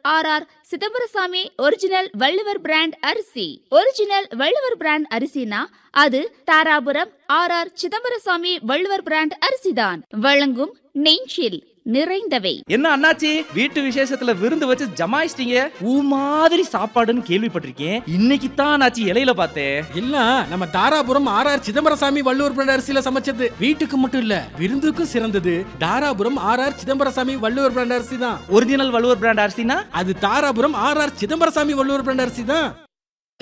R Chidambarasamy original Valluvar brand அரிசி. Original Valluvar brand அரிசினா அது Dharapuram R Chidambarasamy Valluvar brand அரிசிதான். வழங்கும் நெஞ்சில் நிறைந்தவை. என்ன அண்ணாச்சி, வீட்டு விசேஷத்துல விருந்து வச்சு ஜமாயிச்சிட்டீங்க? ஊ மாதிரி சாப்பாடுன்னு கேள்விப்பட்டிருக்கேன், இன்னைக்கு தான் அண்ணாச்சி இலையில பார்த்தேன். இல்ல, நம்ம தாராபுரம் ஆர் சிதம்பரசாமி வள்ளுவர் பிராண்ட் அரிசியில சமைச்சது. வீட்டுக்கு மட்டும் இல்ல, விருந்துக்கும் சிறந்தது தாராபுரம் ஆர் சிதம்பரசாமி வள்ளுவர் பிராண்ட் அரிசி தான். ஒரிஜினல் வள்ளுவர் பிராண்ட் அரிசினா அது தாராபுரம் ஆர் சிதம்பரசாமி வள்ளுவர் பிராண்ட் அரிசி தான்.